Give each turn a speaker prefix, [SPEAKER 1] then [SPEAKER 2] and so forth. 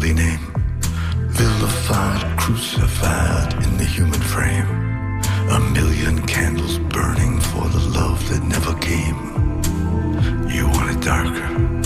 [SPEAKER 1] holy name, vilified, crucified in the human frame. A million candles burning for the love that never came. You want it darker?